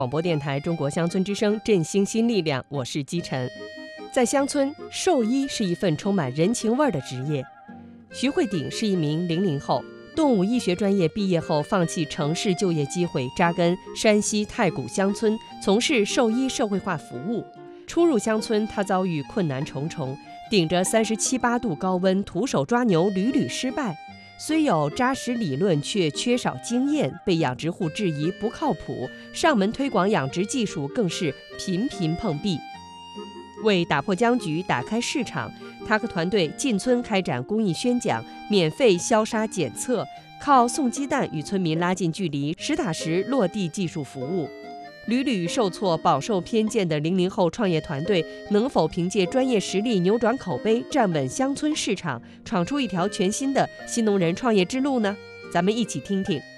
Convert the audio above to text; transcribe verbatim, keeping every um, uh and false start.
广播电台中国乡村之声，振兴新力量，我是姬晨。在乡村，兽医是一份充满人情味儿的职业。徐慧鼎是一名零零后，动物医学专业毕业后放弃城市就业机会，扎根山西太谷乡村，从事兽医社会化服务。初入乡村，他遭遇困难重重，顶着三十七八度高温，徒手抓牛屡屡失败。虽有扎实理论，却缺少经验，被养殖户质疑不靠谱，上门推广养殖技术更是频频碰壁。为打破僵局，打开市场，他和团队进村开展公益宣讲，免费消杀检测，靠送鸡蛋与村民拉近距离，实打实落地技术服务。屡屡受挫、饱受偏见的零零后创业团队，能否凭借专业实力扭转口碑，站稳乡村市场，闯出一条全新的新农人创业之路呢？咱们一起听听